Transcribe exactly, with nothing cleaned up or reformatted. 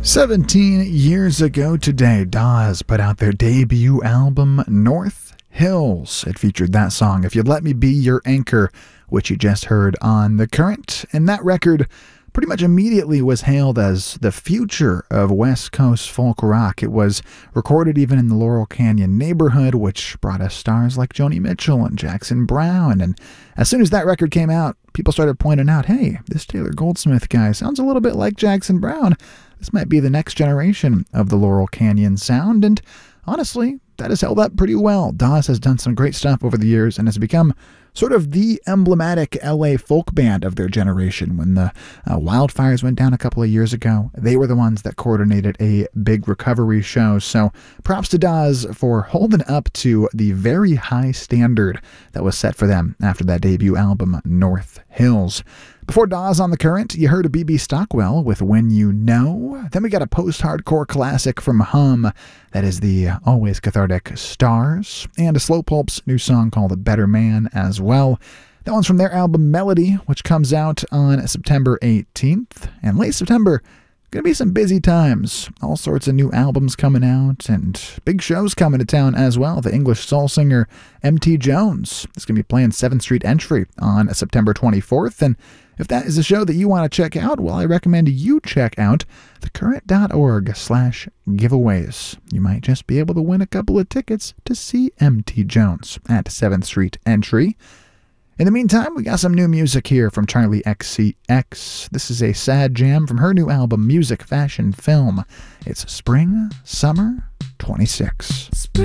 seventeen years ago today, Dawes put out their debut album, North Hills. It featured that song, If You'd Let Me Be Your Anchor, which you just heard on The Current. And that record pretty much immediately was hailed as the future of West Coast folk rock. It was recorded even in the Laurel Canyon neighborhood, which brought us stars like Joni Mitchell and Jackson Browne. And as soon as that record came out, people started pointing out, hey, this Taylor Goldsmith guy sounds a little bit like Jackson Browne. This might be the next generation of the Laurel Canyon sound, and honestly, that has held up pretty well. Dawes has done some great stuff over the years and has become sort of the emblematic L A folk band of their generation. When the uh, wildfires went down a couple of years ago, they were the ones that coordinated a big recovery show. So props to Dawes for holding up to the very high standard that was set for them after that debut album, North Hills. Before Dawes on The Current, you heard a B B Stockwell with When You Know. Then we got a post-hardcore classic from Hum, that is the always cathartic Stars, and a Slow Pulp's new song called A Better Man as well. That one's from their album Melody, which comes out on September eighteenth. And late September, gonna be some busy times. All sorts of new albums coming out and big shows coming to town as well. The English soul singer M T Jones is gonna be playing seventh Street Entry on September twenty-fourth. And if that is a show that you want to check out, well, I recommend you check out thecurrent.org slash giveaways. You might just be able to win a couple of tickets to see M T Jones at seventh Street Entry. In the meantime, we got some new music here from Charlie X C X. This is a sad jam from her new album, Music, Fashion, Film. It's Spring, Summer, twenty-six.